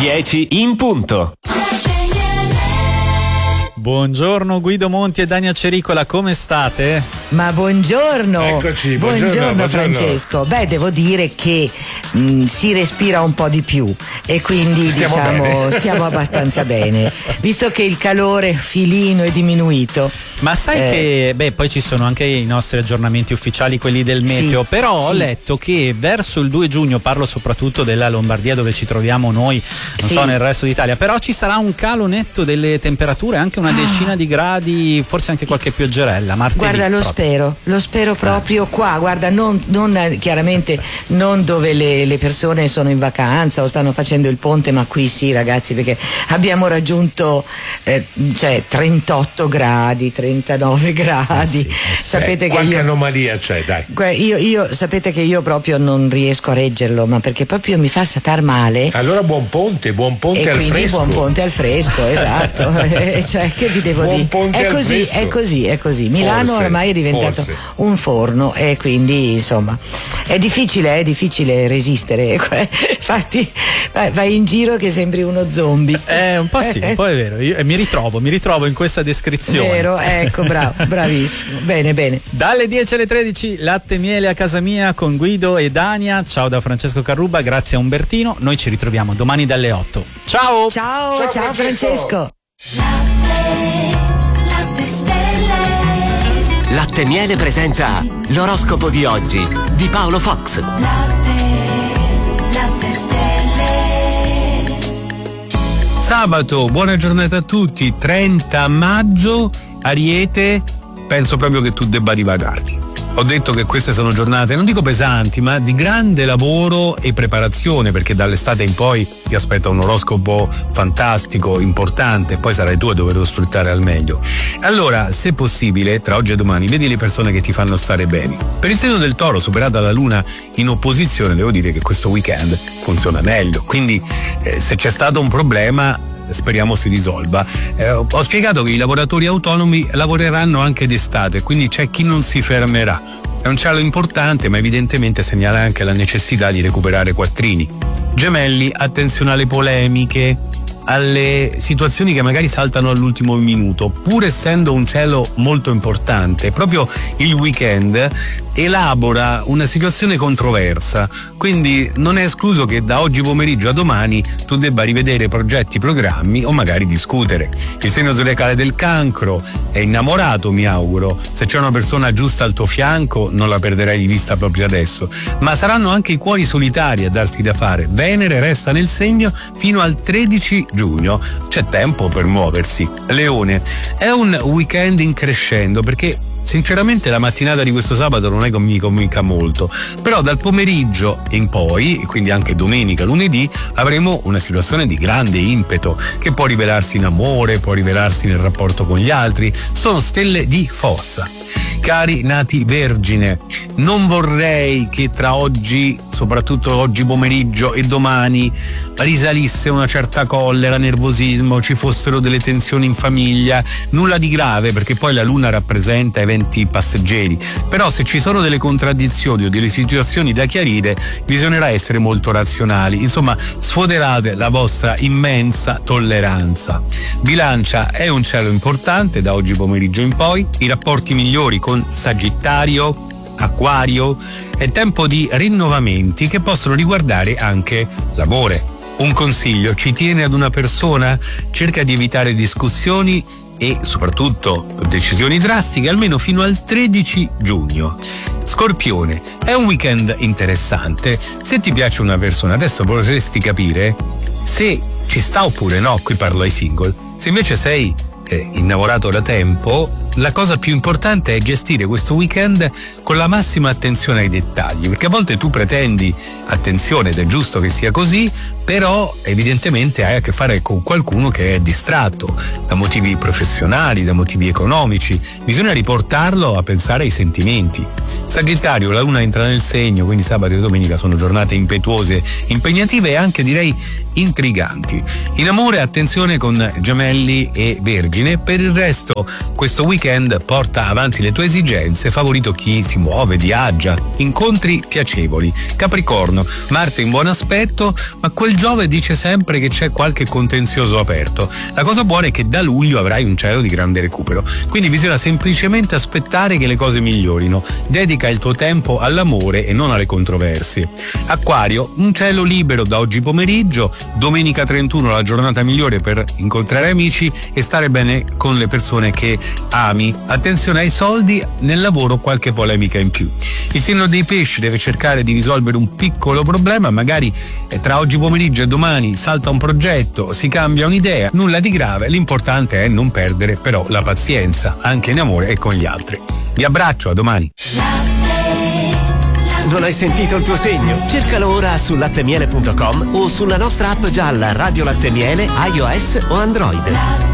10 in punto. Buongiorno Guido Monti e Dania Cericola, come state? Ma buongiorno. Eccoci, buongiorno Francesco. Beh, devo dire che si respira un po' di più e quindi stiamo abbastanza bene, visto che il calore filino è diminuito. Ma sai che poi ci sono anche i nostri aggiornamenti ufficiali, quelli del meteo, sì, però ho letto che verso il 2 giugno, parlo soprattutto della Lombardia dove ci troviamo noi, non so nel resto d'Italia, però ci sarà un calo netto delle temperature, anche una decina di gradi, forse anche qualche pioggerella martedì. Guarda, lo spero proprio qua, guarda, non chiaramente non dove le persone sono in vacanza o stanno facendo il ponte, ma qui sì ragazzi, perché abbiamo raggiunto 38 gradi, 39 gradi. Sapete che qualche anomalia c'è, dai. Io sapete che io proprio non riesco a reggerlo, ma perché proprio mi fa star male. Allora buon ponte al fresco. Buon ponte al fresco, esatto. Cioè, che vi devo buon dire? Ponte È così. Milano ormai è diventato un forno e quindi insomma è difficile resistere. Infatti vai in giro che sembri uno zombie. Un po' sì, un po' è vero. Io mi ritrovo in questa descrizione. Vero, ecco, bravissimo. Bene. Dalle 10 alle 13 Latte e Miele a casa mia con Guido e Dania. Ciao da Francesco Carrubba, grazie a Umbertino. Noi ci ritroviamo domani dalle 8. Ciao Francesco. Latte e Miele presenta l'oroscopo di oggi di Paolo Fox. Latte stelle. Sabato, buona giornata a tutti, 30 maggio, Ariete, penso proprio che tu debba divagarti. Ho detto che queste sono giornate, non dico pesanti, ma di grande lavoro e preparazione, perché dall'estate in poi ti aspetta un oroscopo fantastico, importante, poi sarai tu a doverlo sfruttare al meglio. Allora, se possibile, tra oggi e domani, vedi le persone che ti fanno stare bene. Per il segno del Toro, superata la Luna in opposizione, devo dire che questo weekend funziona meglio, quindi se c'è stato un problema speriamo si risolva. Ho spiegato che i lavoratori autonomi lavoreranno anche d'estate, quindi c'è chi non si fermerà. È un cielo importante, ma evidentemente segnala anche la necessità di recuperare quattrini. Gemelli, attenzione alle polemiche, alle situazioni che magari saltano all'ultimo minuto. Pur essendo un cielo molto importante, proprio il weekend elabora una situazione controversa, quindi non è escluso che da oggi pomeriggio a domani tu debba rivedere progetti, programmi o magari discutere. Il segno zodiacale del Cancro è innamorato, mi auguro. Se c'è una persona giusta al tuo fianco non la perderai di vista proprio adesso, ma saranno anche i cuori solitari a darsi da fare. Venere resta nel segno fino al 13 giugno, c'è tempo per muoversi. Leone, è un weekend in crescendo perché sinceramente la mattinata di questo sabato non è che mi convinca molto, però dal pomeriggio in poi, quindi anche domenica, lunedì, avremo una situazione di grande impeto che può rivelarsi in amore, può rivelarsi nel rapporto con gli altri, sono stelle di forza. Cari nati Vergine, non vorrei che tra oggi, soprattutto oggi pomeriggio e domani, risalisse una certa collera, nervosismo, ci fossero delle tensioni in famiglia, nulla di grave perché poi la Luna rappresenta eventi passeggeri, però se ci sono delle contraddizioni o delle situazioni da chiarire bisognerà essere molto razionali, insomma sfoderate la vostra immensa tolleranza. Bilancia, è un cielo importante da oggi pomeriggio in poi, i rapporti migliori con Sagittario, Acquario, è tempo di rinnovamenti che possono riguardare anche l'amore. Un consiglio, ci tieni ad una persona? Cerca di evitare discussioni e soprattutto decisioni drastiche almeno fino al 13 giugno. Scorpione, è un weekend interessante. Se ti piace una persona, adesso vorresti capire se ci sta oppure no, qui parlo ai single. Se invece sei innamorato da tempo, la cosa più importante è gestire questo weekend con la massima attenzione ai dettagli, perché a volte tu pretendi attenzione ed è giusto che sia così, però evidentemente hai a che fare con qualcuno che è distratto da motivi professionali, da motivi economici, bisogna riportarlo a pensare ai sentimenti. Sagittario, la Luna entra nel segno, quindi sabato e domenica sono giornate impetuose, impegnative e anche direi intriganti. In amore attenzione con Gemelli e Vergine, per il resto questo weekend weekend porta avanti le tue esigenze, favorito chi si muove, viaggia, incontri piacevoli. Capricorno, Marte in buon aspetto, ma quel Giove dice sempre che c'è qualche contenzioso aperto. La cosa buona è che da luglio avrai un cielo di grande recupero, quindi bisogna semplicemente aspettare che le cose migliorino. Dedica il tuo tempo all'amore e non alle controversie. Acquario, un cielo libero da oggi pomeriggio, domenica 31 la giornata migliore per incontrare amici e stare bene con le persone che ami. Attenzione ai soldi, nel lavoro qualche polemica in più. Il segno dei pesci deve cercare di risolvere un piccolo problema, magari tra oggi pomeriggio e domani salta un progetto, si cambia un'idea, nulla di grave, l'importante è non perdere però la pazienza, anche in amore e con gli altri. Vi abbraccio, a domani. Non hai sentito il tuo segno? Cercalo ora su lattemiele.com o sulla nostra app gialla Radio Latte Miele, iOS o Android.